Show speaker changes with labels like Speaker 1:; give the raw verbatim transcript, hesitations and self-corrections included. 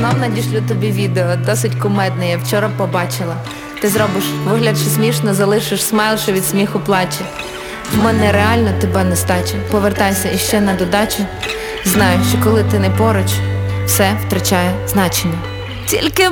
Speaker 1: знов надішлю тобі відео, досить кумедне, я вчора побачила. Ти зробиш вигляд, що смішно, залишиш смайл, що від сміху плаче. В мене реально тебе нестача, повертайся іще на додачу. Знаю, що коли ти не поруч, все втрачає значення. Тільки